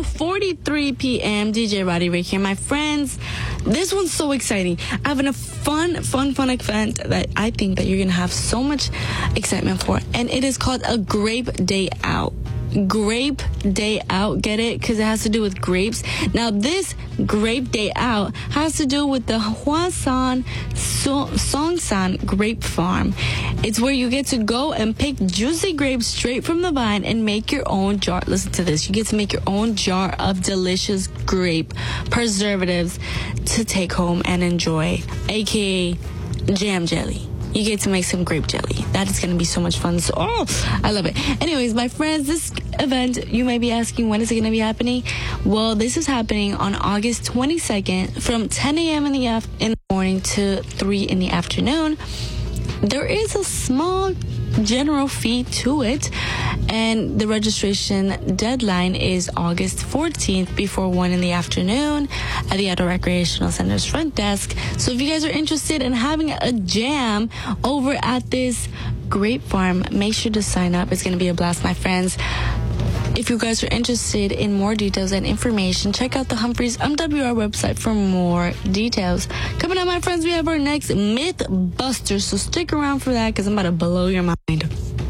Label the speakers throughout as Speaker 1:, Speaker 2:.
Speaker 1: 2:43 p.m. DJ Roddy Rick here, my friends. This one's so exciting. I have a fun event that I think that you're gonna have so much excitement for, and it is called a Grape Day Out. Grape Day Out, get it? Because it has to do with grapes. Now, this Grape Day Out has to do with the Hwasan Songsan Grape Farm. It's where you get to go and pick juicy grapes straight from the vine and make your own jar. Listen to this. You get to make your own jar of delicious grape preservatives to take home and enjoy, aka jam jelly. You get to make some grape jelly. That is going to be so much fun. So, I love it. Anyways, my friends, this event, you may be asking, when is it going to be happening? Well, this is happening on August 22nd from 10 a.m. in the morning to 3 in the afternoon. There is a small general fee to it, and the registration deadline is August 14th before 1 in the afternoon at the Adult Recreational Center's front desk. So if you guys are interested in having a jam over at this grape farm, make sure to sign up. It's going to be a blast, my friends. If you guys are interested in more details and information, check out the Humphreys MWR website for more details. Coming up, my friends, we have our next Myth Buster, so stick around for that because I'm about to blow your mind.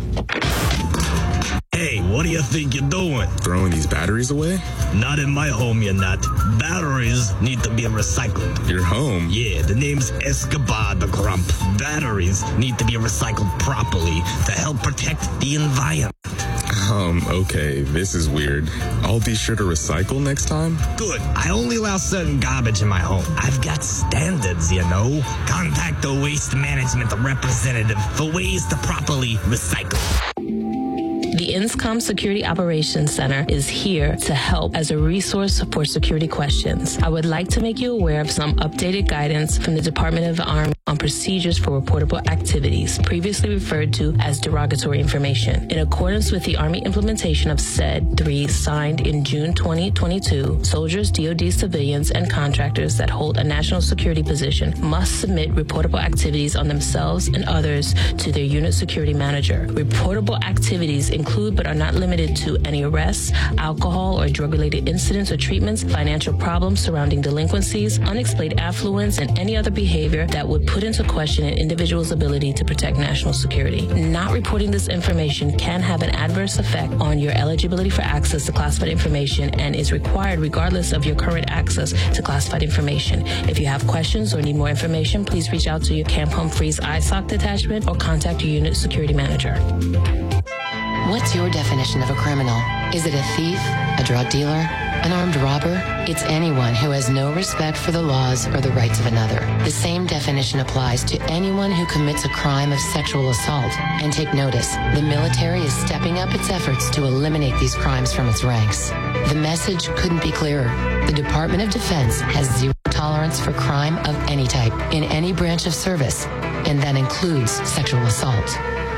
Speaker 2: Hey, what do you think you're doing?
Speaker 3: Throwing these batteries away?
Speaker 2: Not in my home, you're not. Batteries need to be recycled.
Speaker 3: Your home?
Speaker 2: Yeah, the name's Escobar the Grump. Batteries need to be recycled properly to help protect the environment.
Speaker 3: Okay, this is weird. I'll be sure to recycle next time.
Speaker 2: Good. I only allow certain garbage in my home. I've got standards, you know. Contact the waste management representative for ways to properly recycle.
Speaker 4: The INSCOM Security Operations Center is here to help as a resource for security questions. I would like to make you aware of some updated guidance from the Department of the Army on procedures for reportable activities, previously referred to as derogatory information. In accordance with the Army implementation of SED 3 signed in June 2022, soldiers, DoD civilians, and contractors that hold a national security position must submit reportable activities on themselves and others to their unit security manager. Reportable activities include but are not limited to any arrests, alcohol or drug-related incidents or treatments, financial problems surrounding delinquencies, unexplained affluence, and any other behavior that would put into question an individual's ability to protect national security. Not reporting this information can have an adverse effect on your eligibility for access to classified information and is required regardless of your current access to classified information. If you have questions or need more information, please reach out to your Camp Humphreys ISOC detachment or contact your unit security manager.
Speaker 5: What's your definition of a criminal? Is it a thief, a drug dealer, an armed robber? It's anyone who has no respect for the laws or the rights of another. The same definition applies to anyone who commits a crime of sexual assault. And take notice, the military is stepping up its efforts to eliminate these crimes from its ranks. The message couldn't be clearer. The Department of Defense has zero tolerance for crime of any type in any branch of service, and that includes sexual assault.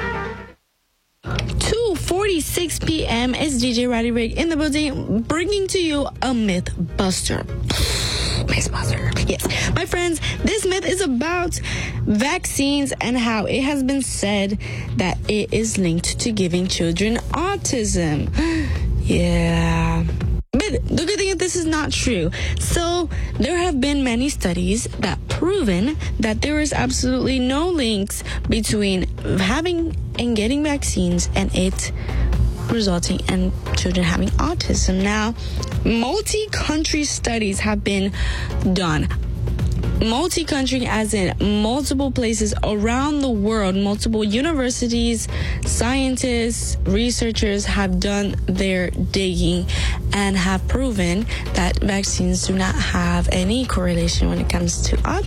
Speaker 1: 2:46 p.m. is DJ Roddy Rick in the building, bringing to you a Myth Buster. Myth Buster. Yes. My friends, this myth is about vaccines and how it has been said that it is linked to giving children autism. Yeah. But the good thing is this is not true. So there have been many studies that proven that there is absolutely no links between having and getting vaccines and it resulting in children having autism. Now, multi-country studies have been done. Multi-country as in multiple places around the world, multiple universities, scientists, researchers have done their digging and have proven that vaccines do not have any correlation when it comes to autism.